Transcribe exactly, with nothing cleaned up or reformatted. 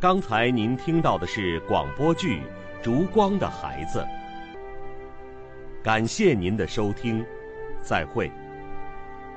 刚才您听到的是广播剧《烛光的孩子》。感谢您的收听，再会。